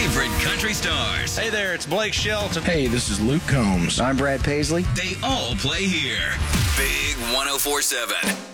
favorite country stars. Hey there, it's Blake Shelton. Hey, this is Luke Combs. I'm Brad Paisley. They all play here. Big 104.7.